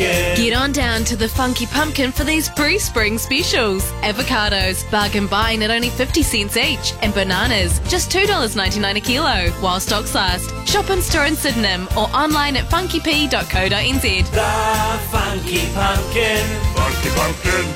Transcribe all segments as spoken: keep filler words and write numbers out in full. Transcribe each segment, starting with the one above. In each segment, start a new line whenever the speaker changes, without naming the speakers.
Pumpkin.
Get on down to the Funky Pumpkin for these pre-spring specials. Avocados, bargain buying at only fifty cents each. And bananas, just two dollars ninety-nine a kilo, while stocks last. Shop in store in Sydenham or online at funky p dot co dot n z.
The Funky Pumpkin.
Funky Pumpkin.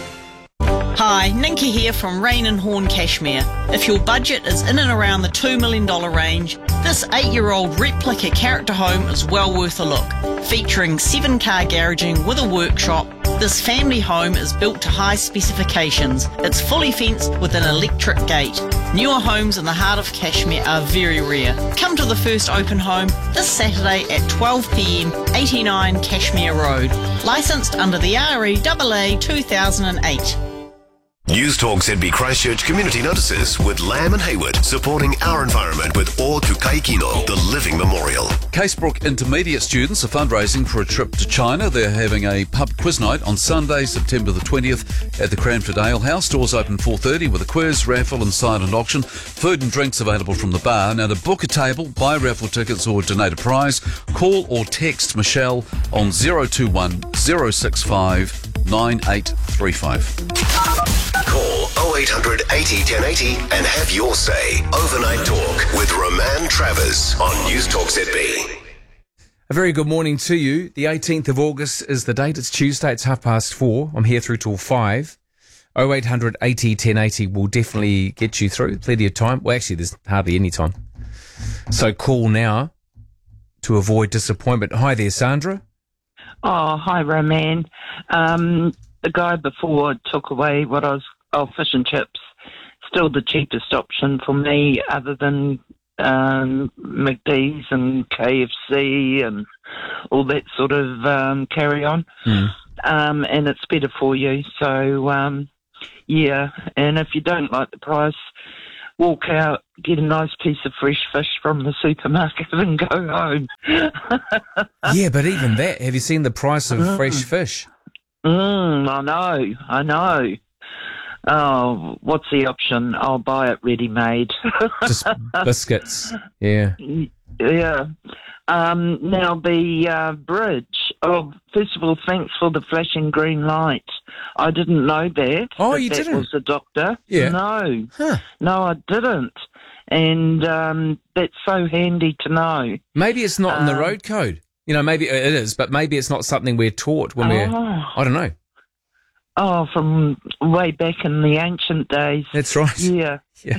Hi, Ninky here from Rain and Horn Cashmere. If your budget is in and around the two million dollars range, this eight-year-old replica character home is well worth a look. Featuring seven-car garaging with a workshop, this family home is built to high specifications. It's fully fenced with an electric gate. Newer homes in the heart of Cashmere are very rare. Come to the first open home this Saturday at twelve p m, eighty-nine Cashmere Road. Licensed under the R E A A two thousand eight.
News Talk Z B Christchurch community notices with Lamb and Hayward, supporting our environment with O Tukai Kino, the Living Memorial.
Casebrook Intermediate students are fundraising for a trip to China. They're having a pub quiz night on Sunday, September the twentieth at the Cranford Ale House. Doors open four thirty with a quiz, raffle and silent auction. Food and drinks available from the bar. Now to book a table, buy raffle tickets or donate a prize, call or text Michelle on zero two one zero six five nine eight three five.
Call oh eight hundred eighty ten eighty and have your say. Overnight Talk with Roman Travers on News Talk Z B.
A very good morning to you. The eighteenth of August is the date. It's Tuesday. It's half past four. I'm here through till five. oh eight hundred eighty ten eighty will definitely get you through. Plenty of time. Well, actually, there's hardly any time. So call now to avoid disappointment. Hi there, Sandra.
Oh, hi, Roman. Um, the guy before took away what I was, oh, fish and chips. Still the cheapest option for me, other than um, McD's and K F C and all that sort of um, carry on. Mm. Um, and it's better for you. So, um, yeah, and if you don't like the price, walk out, get a nice piece of fresh fish from the supermarket and go home.
Yeah, but even that, have you seen the price of mm. fresh fish?
Mm, I know, I know. Oh, what's the option? I'll buy it ready-made.
Just biscuits, yeah.
Yeah. Um, now, the uh, bridge, oh, first of all, thanks for the flashing green light. I didn't know that.
Oh,
that
you
that
didn't?
was the doctor.
Yeah.
No.
Huh.
No, I didn't. And um, that's so handy to know.
Maybe it's not in the
Um,
road code. You know, maybe it is, but maybe it's not something we're taught when we're,
Oh.
I don't know.
Oh, from way back in the ancient days.
That's right.
Yeah.
Yeah.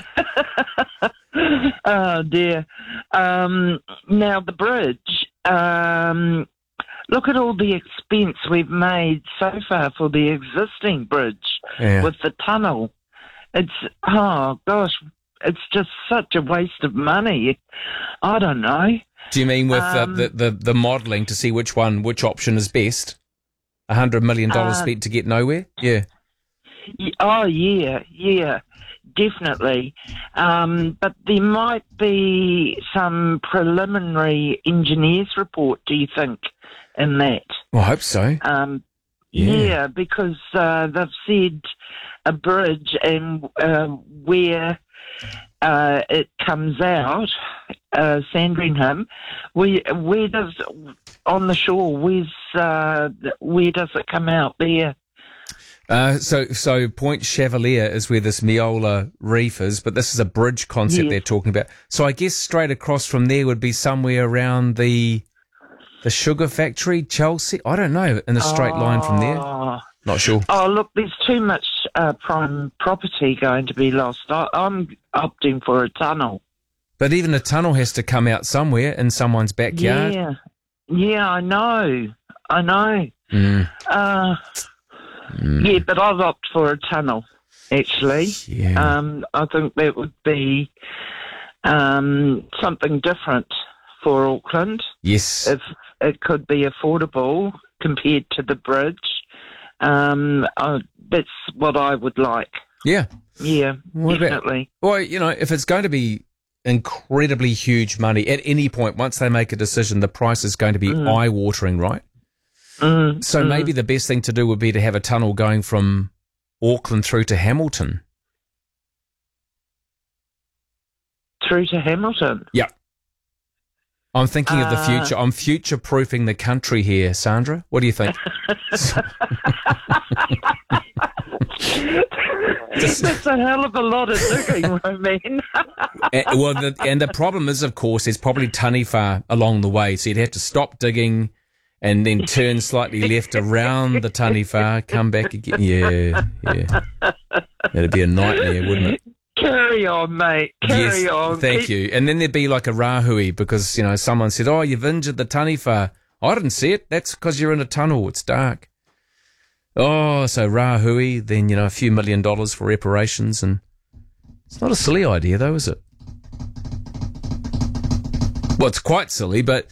Oh, dear. Um, now, the bridge, um, look at all the expense we've made so far for the existing bridge
Yeah.
with the tunnel. It's, oh, gosh, it's just such a waste of money. I don't know.
Do you mean with
Um,
the, the, the, the modelling to see which one, which option is best? A hundred million dollars
Uh,
spent to get nowhere? Yeah.
Y- Oh, yeah, yeah, definitely. Um, but there might be some preliminary engineer's report, do you think, in that?
Well, I hope so.
Um,
Yeah.
yeah. because uh, they've said a bridge and uh, where uh, it comes out, uh, Sandringham, where, where does, on the shore, where's, uh, where does it come out there?
Uh, so, so Point Chevalier is where this Miola Reef is, but this is a bridge concept
Yes.
they're talking about. So I guess straight across from there would be somewhere around the the sugar factory, Chelsea. I don't know, in a straight line from there.
Oh.
Not sure.
Oh, look, there's too much uh, prime property going to be lost. I, I'm opting for a tunnel.
But even a tunnel has to come out somewhere in someone's backyard.
Yeah, yeah, I know, I know.
Mm.
Uh,
Mm.
Yeah, but I'd opt for a tunnel, actually.
Yeah.
Um, I think that would be um, something different for Auckland.
Yes.
If it could be affordable compared to the bridge. Um, uh, that's what I would like.
Yeah.
Yeah,
What about-
definitely.
Well, you know, if it's going to be incredibly huge money at any point, once they make a decision, the price is going to be
Mm.
eye-watering, right?
Mm,
So
mm.
maybe the best thing to do would be to have a tunnel going from Auckland through to Hamilton.
Through to Hamilton.
Yeah. I'm thinking of the
Uh,
future. I'm future-proofing the country here, Sandra. What do you think?
That's a hell of a lot of digging, Roman.
and, well, the, and the problem is, of course, there's probably taniwha along the way, so you'd have to stop digging and then turn slightly left around the taniwha, come back again. Yeah, yeah. That'd be a nightmare, wouldn't it?
Carry on, mate. Carry
yes,
on.
thank
Keep-
you. And then there'd be like a rahui because, you know, someone said, oh, you've injured the taniwha. I didn't see it. That's because you're in a tunnel. It's dark. Oh, so rahui, then, you know, a few million dollars for reparations. And it's not a silly idea, though, is it? Well, it's quite silly, but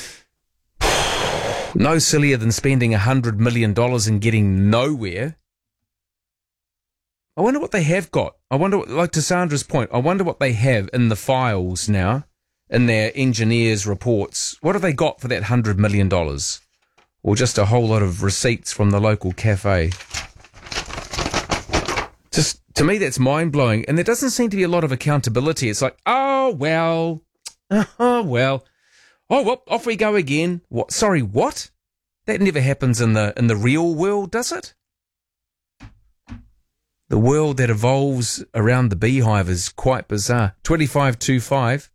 no sillier than spending a hundred million dollars and getting nowhere. I wonder what they have got. I wonder, what, like to Sandra's point, I wonder what they have in the files now, in their engineers' reports. What have they got for that hundred million dollars? Or just a whole lot of receipts from the local cafe? Just, to me, that's mind-blowing. And there doesn't seem to be a lot of accountability. It's like, oh, well, oh, well, oh, well, off we go again. What? Sorry, what? That never happens in the in the real world, does it? The world that evolves around the beehive is quite bizarre. twenty-five twenty-five.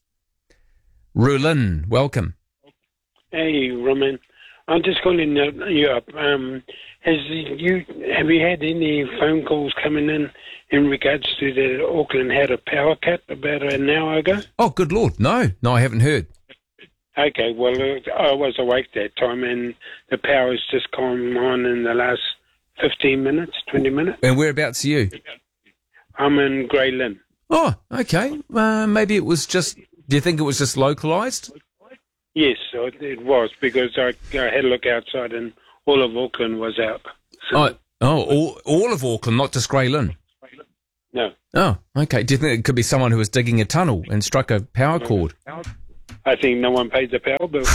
Rulin, welcome.
Hey, Roman. I'm just calling you up. Um, has you have you had any phone calls coming in in regards to the Auckland had a power cut about an hour ago?
Oh, good Lord. No, no, I haven't heard.
Okay, well, I was awake that time, and the power's just come on in the last fifteen minutes, twenty minutes.
And whereabouts are you?
I'm in Grey Lynn.
Oh, okay. Uh, maybe it was just, do you think it was just localised?
Yes, it was, because I, I had a look outside and all of Auckland was out. So,
Oh, oh all, all of Auckland, not just Grey Lynn?
no.
Oh, okay. Do you think it could be someone who was digging a tunnel and struck a power cord?
I think no one paid the power bill.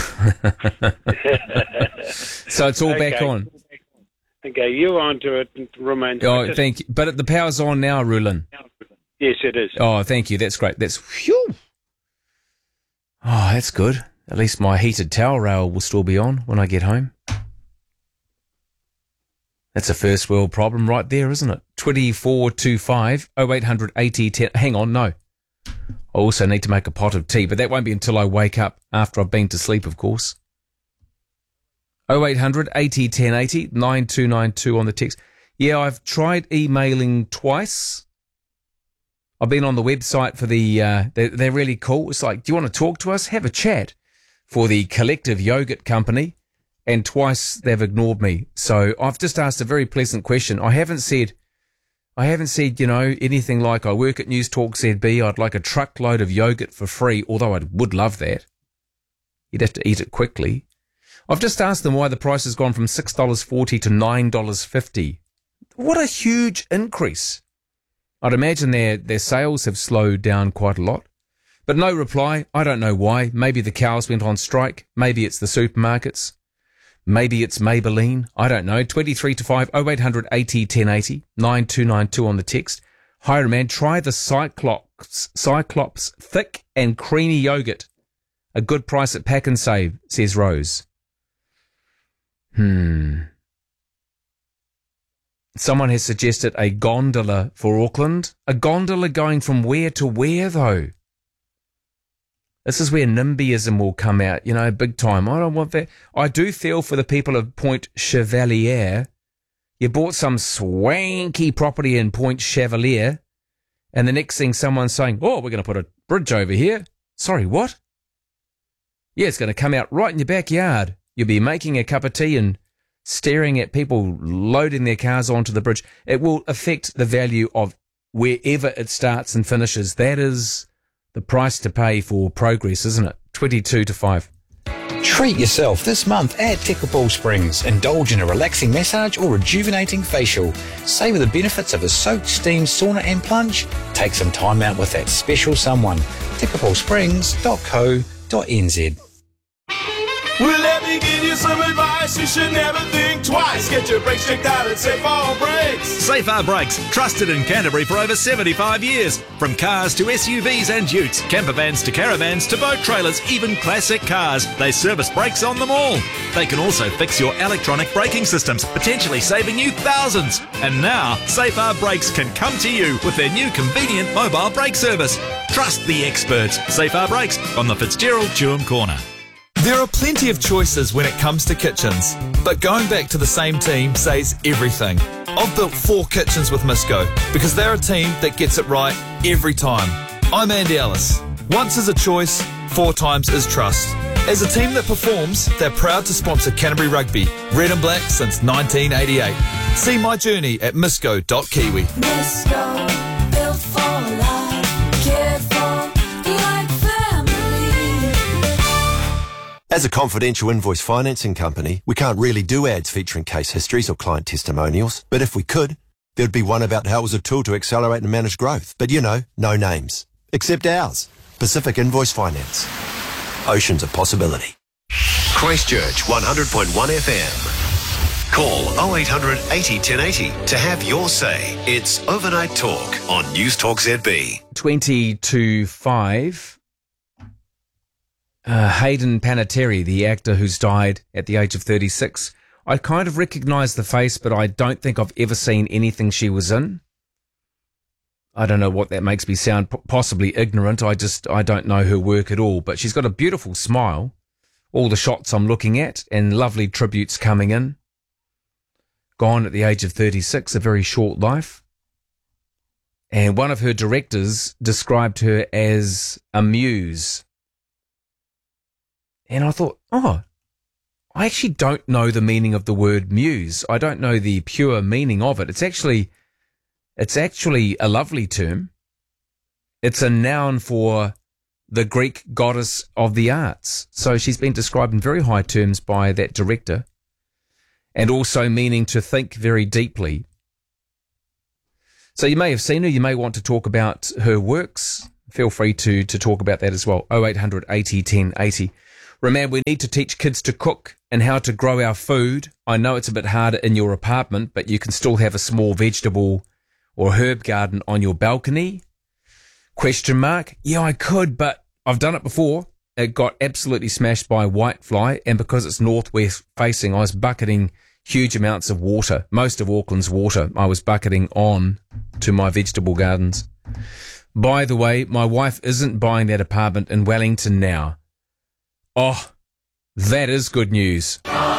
So it's all back
Okay.
on.
Okay, you're on to it, Romain.
Oh,
Just-
thank you. But the power's on now, Rulin.
Yes, it is.
Oh, thank you. That's great. That's phew. Oh, that's good. At least my heated towel rail will still be on when I get home. That's a first world problem right there, isn't it? twenty-four twenty-five, oh eight hundred eighty ten. Hang on, no. I also need to make a pot of tea, but that won't be until I wake up after I've been to sleep, of course. oh eight hundred eighty ten eighty, nine two nine two on the text. Yeah, I've tried emailing twice. I've been on the website for the, uh, they're, they're really cool. It's like, do you want to talk to us? Have a chat. For the Collective Yogurt Company. And twice they've ignored me. So I've just asked a very pleasant question. I haven't said, I haven't said, you know, anything like I work at News Talk Z B. I'd like a truckload of yogurt for free, although I would love that. You'd have to eat it quickly. I've just asked them why the price has gone from six dollars forty to nine dollars fifty. What a huge increase. I'd imagine their, their sales have slowed down quite a lot. But no reply. I don't know why. Maybe the cows went on strike. Maybe it's the supermarkets. Maybe it's Maybelline. I don't know. twenty-three to five, oh eight hundred eighty ten eighty, nine two nine two on the text. Hi, man. Try the Cyclops, Cyclops thick and creamy yogurt. A good price at Pack and Save, says Rose. Hmm. Someone has suggested a gondola for Auckland. A gondola going from where to where, though? This is where NIMBYism will come out, you know, big time. I don't want that. I do feel for the people of Point Chevalier. You bought some swanky property in Point Chevalier, and the next thing someone's saying, oh, we're going to put a bridge over here. Sorry, what? Yeah, it's going to come out right in your backyard. You'll be making a cup of tea and staring at people loading their cars onto the bridge. It will affect the value of wherever it starts and finishes. That is the price to pay for progress, isn't it? twenty-two to five.
Treat yourself this month at Tekapau Springs. Indulge in a relaxing massage or rejuvenating facial. Savour the benefits of a soak, steam, sauna and plunge. Take some time out with that special someone. tekapau springs dot co dot n z.
Will there be me give you some advice. You should never think twice. Get your brakes checked out at Safar Brakes.
Safar Brakes, trusted in Canterbury for over seventy-five years. From cars to S U Vs and utes, camper vans to caravans to boat trailers, even classic cars, they service brakes on them all. They can also fix your electronic braking systems, potentially saving you thousands. And now, Safar Brakes can come to you with their new convenient mobile brake service. Trust the experts. Safar Brakes on the Fitzgerald Chewham Corner.
There are plenty of choices when it comes to kitchens, but going back to the same team says everything. I've built four kitchens with Misco because they're a team that gets it right every time. I'm Andy Ellis. Once is a choice, four times is trust. As a team that performs, they're proud to sponsor Canterbury Rugby, red and black since nineteen eighty-eight. See my journey at misco dot kiwi.
Misco, built for life, cared for like family.
As a confidential invoice financing company, we can't really do ads featuring case histories or client testimonials, but if we could, there'd be one about how it was a tool to accelerate and manage growth. But you know, no names. Except ours, Pacific Invoice Finance. Oceans of possibility.
Christchurch one hundred point one F M. Call oh eight hundred eighty ten eighty to have your say. It's Overnight Talk on News Talk Z B.
twenty to five. Uh, Hayden Panettiere, the actor who's died at the age of thirty-six. I kind of recognise the face, but I don't think I've ever seen anything she was in. I don't know what that makes me sound, p- possibly ignorant. I just, I don't know her work at all, but she's got a beautiful smile. All the shots I'm looking at and lovely tributes coming in. Gone at the age of thirty-six, a very short life. And one of her directors described her as a muse. And I thought, oh, I actually don't know the meaning of the word muse. I don't know the pure meaning of it. It's actually... It's actually a lovely term. It's a noun for the Greek goddess of the arts. So she's been described in very high terms by that director, and also meaning to think very deeply. So you may have seen her. You may want to talk about her works. Feel free to, to talk about that as well. oh eight hundred eighty ten eighty. Remember, we need to teach kids to cook and how to grow our food. I know it's a bit harder in your apartment, but you can still have a small vegetable or herb garden on your balcony? Question mark. Yeah, I could, but I've done it before. It got absolutely smashed by a whitefly, and because it's northwest facing, I was bucketing huge amounts of water, most of Auckland's water, I was bucketing on to my vegetable gardens. By the way, my wife isn't buying that apartment in Wellington now. Oh, that is good news.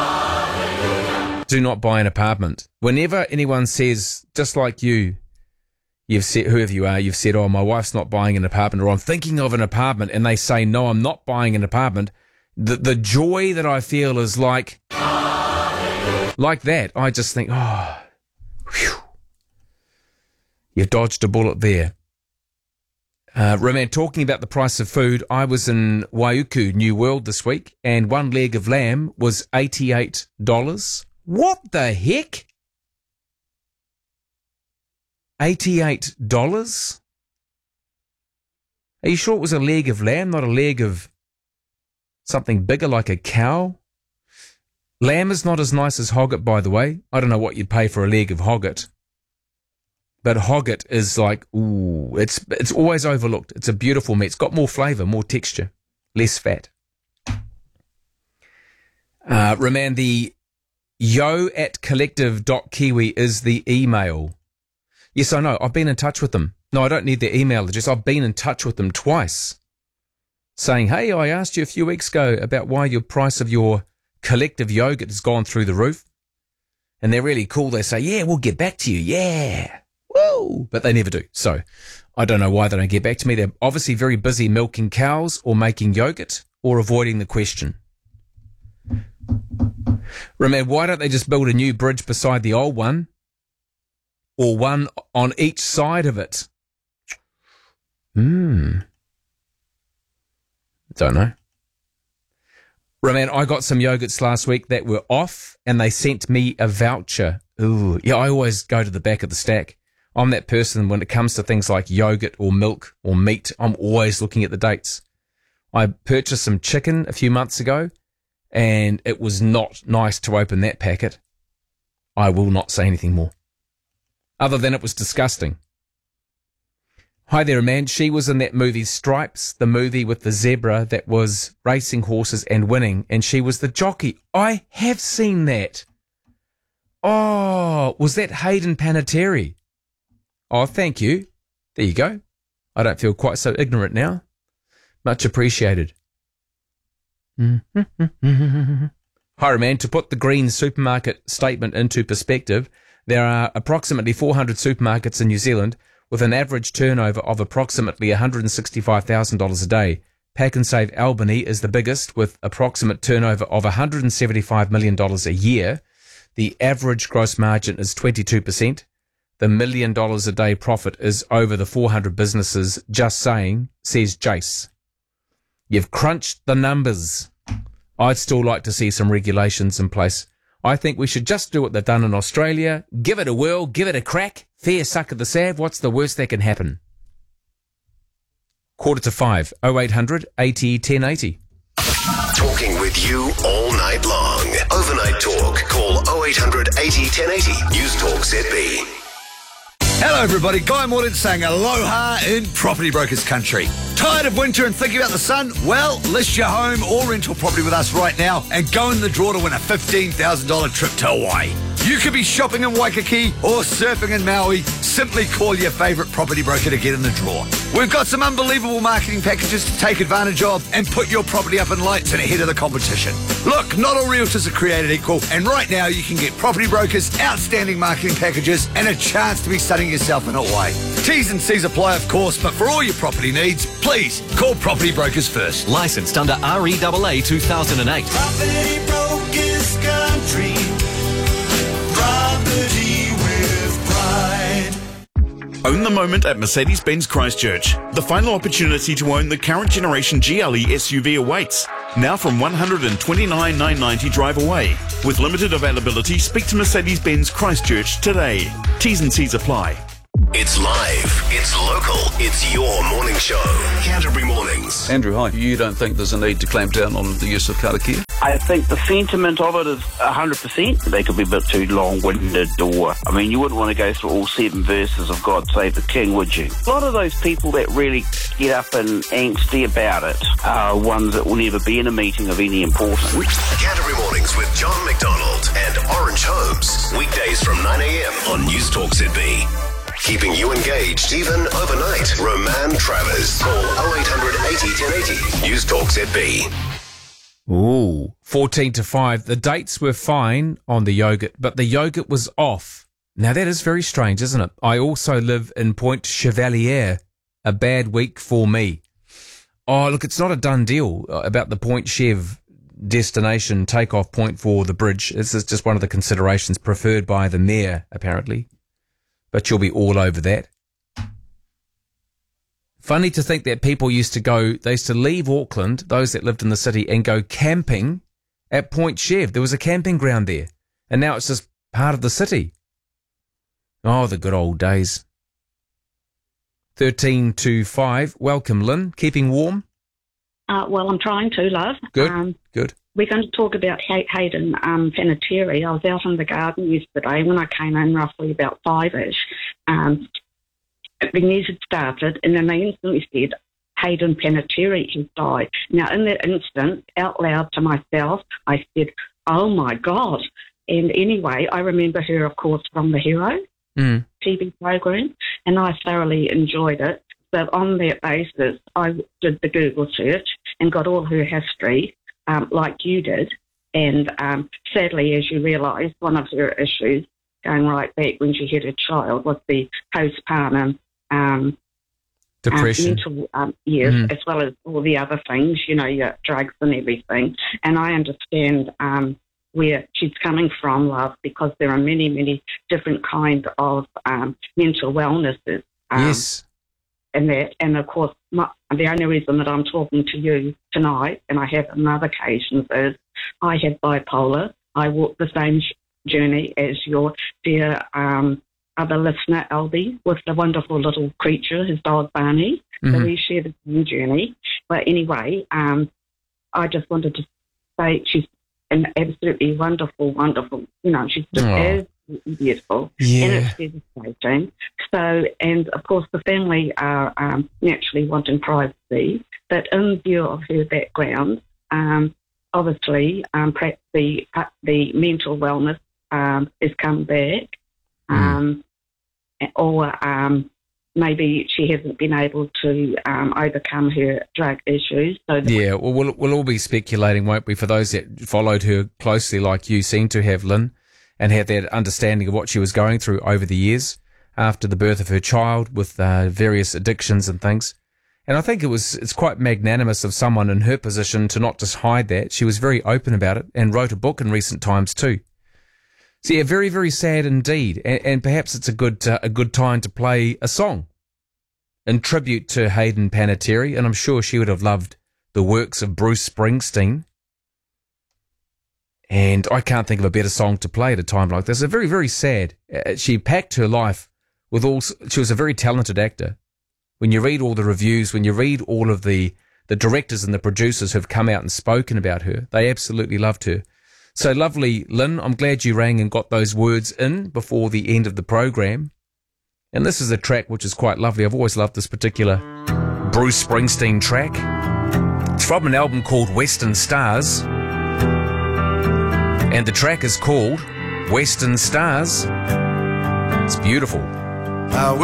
Do not buy an apartment. Whenever anyone says, just like you, You've said, whoever you are, you've said, oh, my wife's not buying an apartment, or I'm thinking of an apartment, and they say, no, I'm not buying an apartment. The, the joy that I feel is like, like that. I just think, oh, whew, you've dodged a bullet there. Uh, Roman, talking about the price of food, I was in Waiuku, New World this week, and one leg of lamb was eighty-eight dollars. What the heck? eighty-eight dollars? Are you sure it was a leg of lamb, not a leg of something bigger like a cow? Lamb is not as nice as hogget, by the way. I don't know what you'd pay for a leg of hogget. But hogget is like, ooh, it's it's always overlooked. It's a beautiful meat. It's got more flavour, more texture, less fat. Uh, Roman, the yo at collective dot kiwi is the email. Yes, I know. I've been in touch with them. No, I don't need their email address. I've been in touch with them twice, saying, hey, I asked you a few weeks ago about why your price of your collective yogurt has gone through the roof. And they're really cool. They say, yeah, we'll get back to you. Yeah. Woo. But they never do. So I don't know why they don't get back to me. They're obviously very busy milking cows or making yogurt or avoiding the question. Remember, why don't they just build a new bridge beside the old one? Or one on each side of it? Hmm. Don't know. Roman, I got some yogurts last week that were off, and they sent me a voucher. Ooh, yeah, I always go to the back of the stack. I'm that person when it comes to things like yogurt or milk or meat. I'm always looking at the dates. I purchased some chicken a few months ago. and it was not nice to open that packet. I will not say anything more, other than it was disgusting. Hi there, man. She was in that movie Stripes, the movie with the zebra that was racing horses and winning, and she was the jockey. I have seen that. Oh, was that Hayden Panettiere? Oh, thank you. There you go. I don't feel quite so ignorant now. Much appreciated. Hi, man. To put the green supermarket statement into perspective, there are approximately four hundred supermarkets in New Zealand with an average turnover of approximately one hundred sixty-five thousand dollars a day. Pack and Save Albany is the biggest with approximate turnover of one hundred seventy-five million dollars a year. The average gross margin is twenty-two percent. The million dollars a day profit is over the four hundred businesses. Just saying, says Jace. You've crunched the numbers. I'd still like to see some regulations in place. I think we should just do what they've done in Australia. Give it a whirl, give it a crack. Fair suck of the salve. What's the worst that can happen? Quarter to five. oh eight hundred eighty ten eighty.
Talking with you all night long. Overnight Talk. Call oh eight hundred eighty ten eighty. News Talk Z B.
Hello everybody, Guy Morton saying aloha in Property Brokers Country. Tired of winter and thinking about the sun? Well, list your home or rental property with us right now and go in the draw to win a fifteen thousand dollars trip to Hawaii. You could be shopping in Waikiki or surfing in Maui. Simply call your favourite property broker to get in the draw. We've got some unbelievable marketing packages to take advantage of and put your property up in lights and ahead of the competition. Look, not all realtors are created equal, and right now you can get Property Brokers outstanding marketing packages and a chance to be studying yourself in Hawaii. T's and C's apply, of course, but for all your property needs, please call Property Brokers first.
Licensed under R E A A two thousand eight.
Property Brokers Country. Property with pride.
Own the moment at Mercedes-Benz Christchurch. The final opportunity to own the current generation G L E S U V awaits. Now from one hundred twenty-nine thousand nine hundred ninety drive away. With limited availability, speak to Mercedes-Benz Christchurch today. T's and C's apply.
It's live, it's local, it's your morning show. Canterbury Mornings.
Andrew, hi. You don't think there's a need to clamp down on the use of karakia?
I think the sentiment of it is one hundred percent. They could be a bit too long-winded, or, I mean, you wouldn't want to go through all seven verses of God Save the King, would you? A lot of those people that really get up and angsty about it are ones that will never be in a meeting of any importance.
Canterbury Mornings with John McDonald and Orange Holmes. Weekdays from nine a.m. on News Talk Z B. Keeping you engaged even overnight. Roman Travers. Call oh eight hundred eighty ten eighty. News Talk Z B.
Ooh, fourteen to five. The dates were fine on the yogurt, but the yogurt was off. Now that is very strange, isn't it? I also live in Point Chevalier. A bad week for me. Oh, look, it's not a done deal about the Point Chev destination takeoff point for the bridge. This is just one of the considerations preferred by the mayor, apparently. But you'll be all over that. Funny to think that people used to go, they used to leave Auckland, those that lived in the city, and go camping at Point Chev. There was a camping ground there. And now it's just part of the city. Oh, the good old days. thirteen to five. Welcome, Lynn. Keeping warm?
Uh, well, I'm trying to, love.
Good,
Um,
good.
we're going to talk about Hay- Hayden um, Panettiere. I was out in the garden yesterday when I came in roughly about five-ish. Um, the news had started, and then they instantly said, Hayden Panettiere has died. Now, in that instant, out loud to myself, I said, oh, my God. And anyway, I remember her, of course, from The Hero
Mm.
T V program, and I thoroughly enjoyed it. So on that basis, I did the Google search and got all her history, um, like you did. And um, sadly, as you realise, one of her issues going right back when she had a child was the postpartum um,
Depression.
Um, mental, um, yes,
Mm.
as well as all the other things, you know, your drugs and everything. And I understand um, where she's coming from, love, because there are many, many different kinds of um, mental wellnesses. Um,
yes.
And that, and of course, my, the only reason that I'm talking to you tonight, and I have on other occasions, is I had bipolar. I walked the same sh- journey as your dear um, other listener, Albie, with the wonderful little creature, his dog Barney. So
Mhm.
we share the same journey. But anyway, um, I just wanted to say she's an absolutely wonderful, wonderful, you know, she's just
Oh.
absolutely beautiful.
Yeah.
And it's devastating. So, and of course the family are um, naturally wanting privacy, but in view of her background, um, obviously um, perhaps the, uh, the mental wellness um, has come back, um, or um, maybe she hasn't been able to um, overcome her drug issues. So the
Yeah, well, we'll we'll all be speculating, won't we, for those that followed her closely like you seem to have, Lynn, and had that understanding of what she was going through over the years after the birth of her child with uh, various addictions and things. And I think it was it's quite magnanimous of someone in her position to not just hide that. She was very open about it and wrote a book in recent times too. So yeah, very, very sad indeed. And, and perhaps it's a good uh, a good time to play a song in tribute to Hayden Panettiere, and I'm sure she would have loved the works of Bruce Springsteen. And I can't think of a better song to play at a time like this. It's very, very sad. Uh, she packed her life with all... She was a very talented actor. When you read all the reviews, when you read all of the, the directors and the producers who've come out and spoken about her, they absolutely loved her. So lovely, Lynn. I'm glad you rang and got those words in before the end of the program. And this is a track which is quite lovely. I've always loved this particular Bruce Springsteen track. It's from an album called Western Stars. And the track is called Western Stars. It's beautiful.
Uh,